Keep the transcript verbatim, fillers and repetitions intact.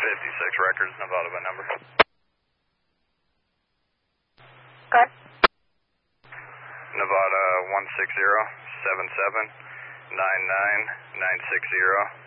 fifty-six Records, Nevada by number. Good. Nevada one six zero seven seven nine nine nine six zero.